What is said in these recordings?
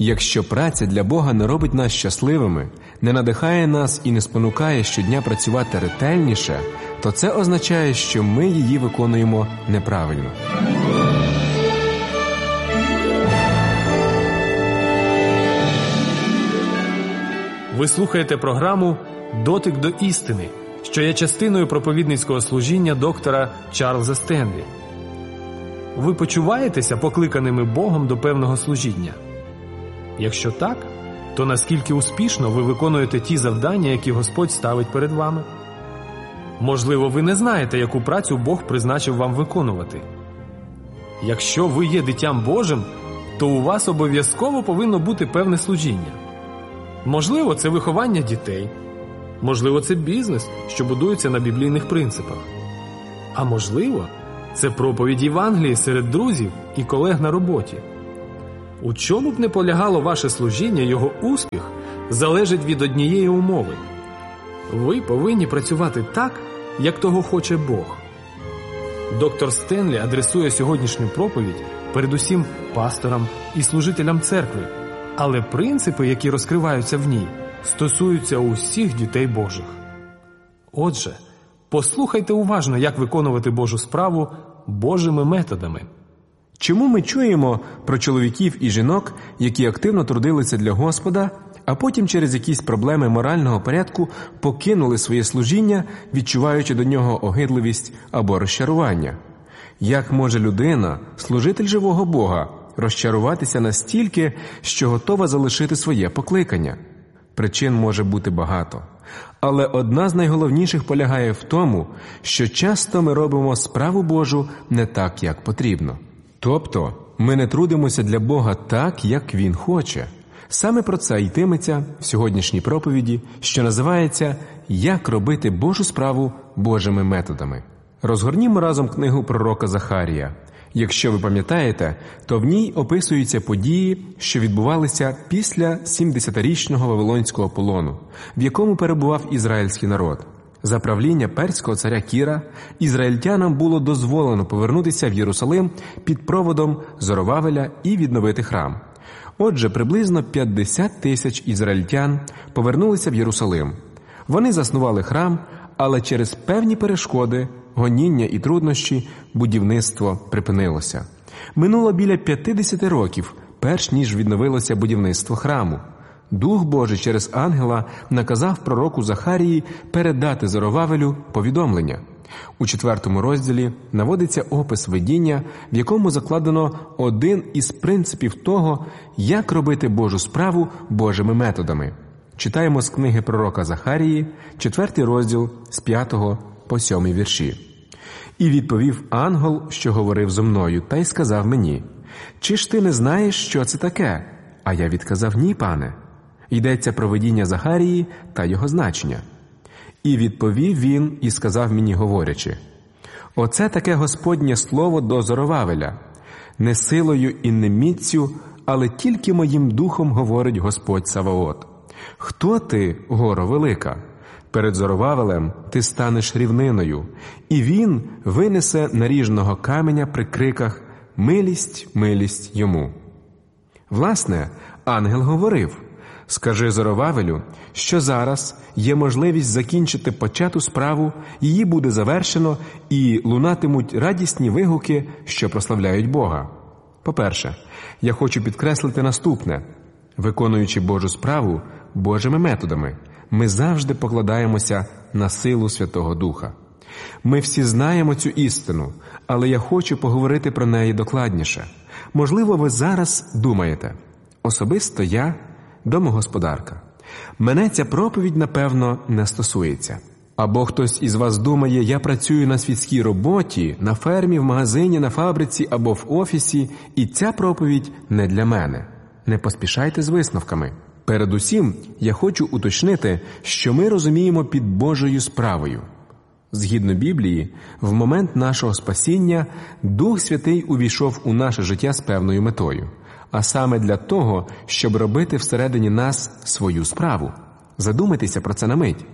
Якщо праця для Бога не робить нас щасливими, не надихає нас і не спонукає щодня працювати ретельніше, то це означає, що ми її виконуємо неправильно. Ви слухаєте програму «Дотик до істини», що є частиною проповідницького служіння доктора Чарльза Стенлі. Ви почуваєтеся покликаними Богом до певного служіння? Якщо так, то наскільки успішно ви виконуєте ті завдання, які Господь ставить перед вами? Можливо, ви не знаєте, яку працю Бог призначив вам виконувати. Якщо ви є дитям Божим, то у вас обов'язково повинно бути певне служіння. Можливо, це виховання дітей. Можливо, це бізнес, що будується на біблійних принципах. А можливо, це проповідь Євангелії серед друзів і колег на роботі. У чому б не полягало ваше служіння, його успіх залежить від однієї умови. Ви повинні працювати так, як того хоче Бог. Доктор Стенлі адресує сьогоднішню проповідь передусім пасторам і служителям церкви, але принципи, які розкриваються в ній, стосуються усіх дітей Божих. Отже, послухайте уважно, як виконувати Божу справу Божими методами. Чому ми чуємо про чоловіків і жінок, які активно трудилися для Господа, а потім через якісь проблеми морального порядку покинули своє служіння, відчуваючи до нього огидливість або розчарування? Як може людина, служитель живого Бога, розчаруватися настільки, що готова залишити своє покликання? Причин може бути багато. Але одна з найголовніших полягає в тому, що часто ми робимо справу Божу не так, як потрібно. Тобто, ми не трудимося для Бога так, як Він хоче. Саме про це йтиметься в сьогоднішній проповіді, що називається «Як робити Божу справу Божими методами». Розгорнімо разом книгу пророка Захарія. Якщо ви пам'ятаєте, то в ній описуються події, що відбувалися після 70-річного Вавилонського полону, в якому перебував ізраїльський народ. За правління перського царя Кіра ізраїльтянам було дозволено повернутися в Єрусалим під проводом Зоровавеля і відновити храм. Отже, приблизно 50 тисяч ізраїльтян повернулися в Єрусалим. Вони заснували храм, але через певні перешкоди, гоніння і труднощі будівництво припинилося. Минуло біля 50 років, перш ніж відновилося будівництво храму. Дух Божий через ангела наказав пророку Захарії передати Зоровавелю повідомлення. У 4 розділі наводиться опис видіння, в якому закладено один із принципів того, як робити Божу справу Божими методами. Читаємо з книги пророка Захарії, 4 розділ, з 5 по 7 вірші. «І відповів ангел, що говорив зо мною, та й сказав мені: чи ж ти не знаєш, що це таке? А я відказав: ні, пане». Йдеться про видіння Захарії та його значення. «І відповів він і сказав мені, говорячи: оце таке Господнє слово до Зоровавеля. Не силою і не міццю, але тільки моїм духом говорить Господь Саваот. Хто ти, горо велика? Перед Зоровавелем ти станеш рівниною, і він винесе наріжного каменя при криках: милість, милість йому». Власне, ангел говорив: «Скажи Зоровавелю, що зараз є можливість закінчити почату справу, її буде завершено, і лунатимуть радісні вигуки, що прославляють Бога». По-перше, я хочу підкреслити наступне. Виконуючи Божу справу Божими методами, ми завжди покладаємося на силу Святого Духа. Ми всі знаємо цю істину, але я хочу поговорити про неї докладніше. Можливо, ви зараз думаєте: особисто я домогосподарка. Мене ця проповідь, напевно, не стосується. Або хтось із вас думає: я працюю на світській роботі, на фермі, в магазині, на фабриці або в офісі, і ця проповідь не для мене. Не поспішайте з висновками. Передусім, я хочу уточнити, що ми розуміємо під Божою справою. Згідно Біблії, в момент нашого спасіння Дух Святий увійшов у наше життя з певною метою, а саме для того, щоб робити всередині нас свою справу. Задумайтеся про це на мить.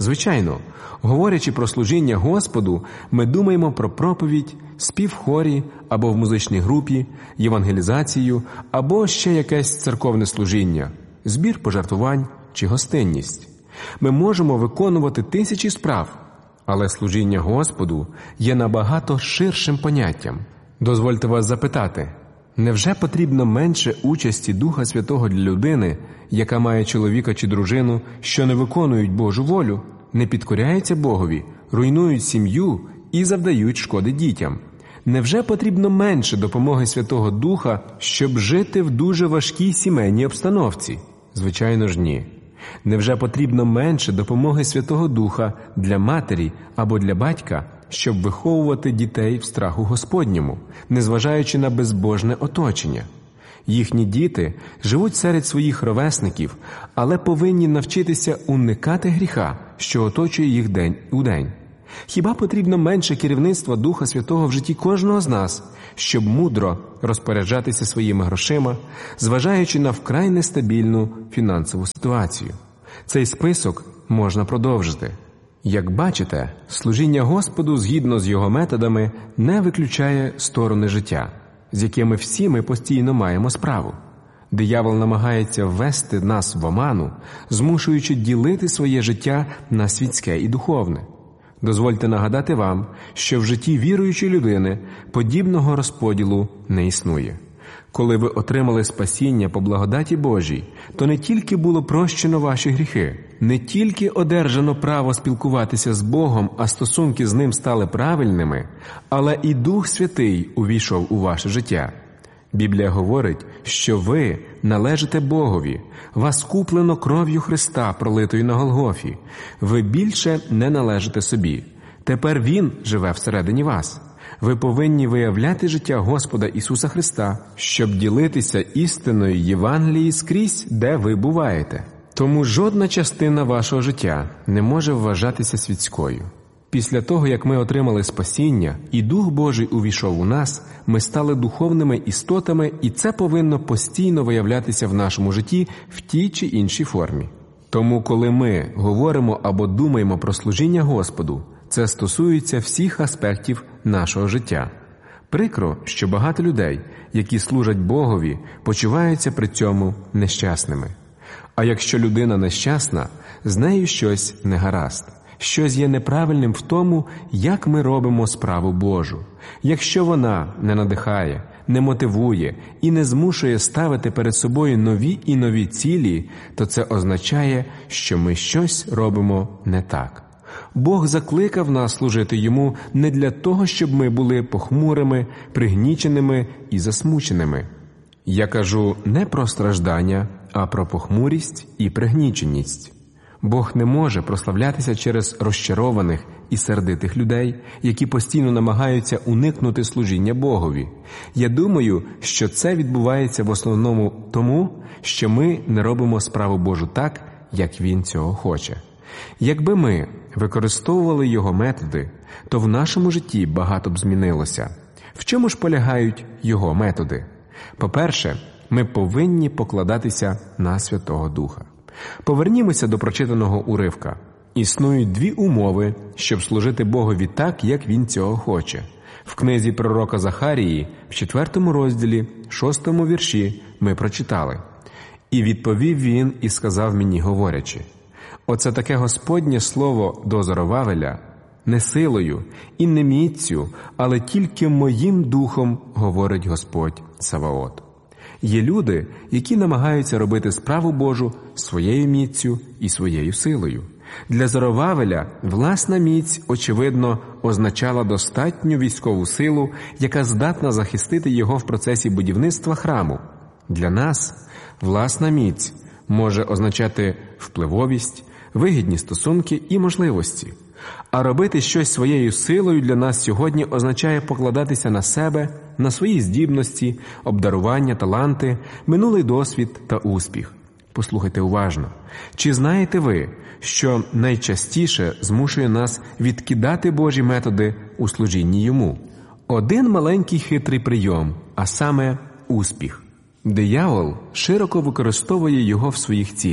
Звичайно, говорячи про служіння Господу, ми думаємо про проповідь, спів в хорі або в музичній групі, євангелізацію або ще якесь церковне служіння, збір пожертвувань чи гостинність. Ми можемо виконувати тисячі справ, але служіння Господу є набагато ширшим поняттям. Дозвольте вас запитати, невже потрібно менше участі Духа Святого для людини, яка має чоловіка чи дружину, що не виконують Божу волю, не підкоряються Богові, руйнують сім'ю і завдають шкоди дітям? Невже потрібно менше допомоги Святого Духа, щоб жити в дуже важкій сімейній обстановці? Звичайно ж ні. Невже потрібно менше допомоги Святого Духа для матері або для батька, щоб виховувати дітей в страху Господньому, незважаючи на безбожне оточення? Їхні діти живуть серед своїх ровесників, але повинні навчитися уникати гріха, що оточує їх день у день. Хіба потрібно менше керівництва Духа Святого в житті кожного з нас, щоб мудро розпоряджатися своїми грошима, зважаючи на вкрай нестабільну фінансову ситуацію? Цей список можна продовжити. Як бачите, служіння Господу згідно з його методами не виключає сторони життя, з якими всі ми постійно маємо справу. Диявол намагається ввести нас в оману, змушуючи ділити своє життя на світське і духовне. Дозвольте нагадати вам, що в житті віруючої людини подібного розподілу не існує. Коли ви отримали спасіння по благодаті Божій, то не тільки було прощено ваші гріхи, не тільки одержано право спілкуватися з Богом, а стосунки з Ним стали правильними, але і Дух Святий увійшов у ваше життя. Біблія говорить, що ви належите Богові, вас куплено кров'ю Христа, пролитою на Голгофі. Ви більше не належите собі. Тепер Він живе всередині вас. Ви повинні виявляти життя Господа Ісуса Христа, щоб ділитися істиною Євангелії скрізь, де ви буваєте. Тому жодна частина вашого життя не може вважатися світською. Після того, як ми отримали спасіння, і Дух Божий увійшов у нас, ми стали духовними істотами, і це повинно постійно виявлятися в нашому житті в тій чи іншій формі. Тому, коли ми говоримо або думаємо про служіння Господу, це стосується всіх аспектів нашого життя. Прикро, що багато людей, які служать Богові, почуваються при цьому нещасними. А якщо людина нещасна, з нею щось не гаразд. Щось є неправильним в тому, як ми робимо справу Божу. Якщо вона не надихає, не мотивує і не змушує ставити перед собою нові і нові цілі, то це означає, що ми щось робимо не так. Бог закликав нас служити Йому не для того, щоб ми були похмурими, пригніченими і засмученими. Я кажу не про страждання, а про похмурість і пригніченість. Бог не може прославлятися через розчарованих і сердитих людей, які постійно намагаються уникнути служіння Богові. Я думаю, що це відбувається в основному тому, що ми не робимо справу Божу так, як Він цього хоче. Якби ми використовували Його методи, то в нашому житті багато б змінилося. В чому ж полягають Його методи? По-перше, ми повинні покладатися на Святого Духа. Повернімося до прочитаного уривка. Існують дві умови, щоб служити Богові так, як Він цього хоче. В книзі пророка Захарії, в 4 розділі, 6 вірші ми прочитали: «І відповів він і сказав мені, говорячи, оце таке Господнє слово до Зоровавеля, не силою і не міццю, але тільки моїм духом, говорить Господь Саваот». Є люди, які намагаються робити справу Божу своєю міццю і своєю силою. Для Зоровавеля власна міць, очевидно, означала достатню військову силу, яка здатна захистити його в процесі будівництва храму. Для нас власна міць може означати впливовість, вигідні стосунки і можливості. А робити щось своєю силою для нас сьогодні означає покладатися на себе, на свої здібності, обдарування, таланти, минулий досвід та успіх. Послухайте уважно. Чи знаєте ви, що найчастіше змушує нас відкидати Божі методи у служінні Йому? Один маленький хитрий прийом, а саме успіх. Диявол широко використовує його в своїх цілях.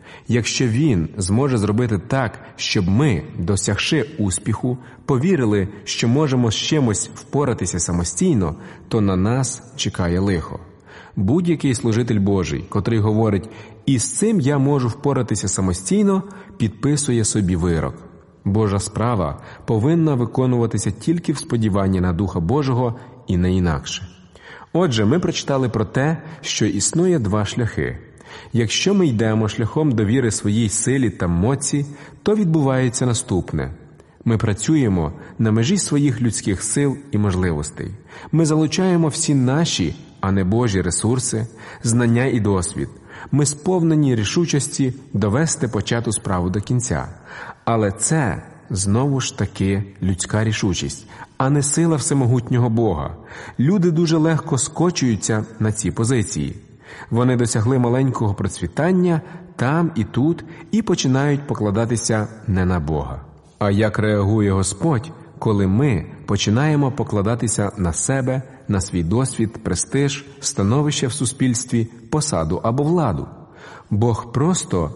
Якщо Він зможе зробити так, щоб ми, досягши успіху, повірили, що можемо з чимось впоратися самостійно, то на нас чекає лихо. Будь-який служитель Божий, котрий говорить «і з цим я можу впоратися самостійно», підписує собі вирок. Божа справа повинна виконуватися тільки в сподіванні на Духа Божого і не інакше. Отже, ми прочитали про те, що існує два шляхи. Якщо ми йдемо шляхом довіри своїй силі та моці, то відбувається наступне. Ми працюємо на межі своїх людських сил і можливостей. Ми залучаємо всі наші, а не Божі ресурси, знання і досвід. Ми сповнені рішучості довести почату справу до кінця. Але це, знову ж таки, людська рішучість, а не сила всемогутнього Бога. Люди дуже легко скочуються на ці позиції. Вони досягли маленького процвітання там і тут і починають покладатися не на Бога. А як реагує Господь, коли ми починаємо покладатися на себе, на свій досвід, престиж, становище в суспільстві, посаду або владу? Бог просто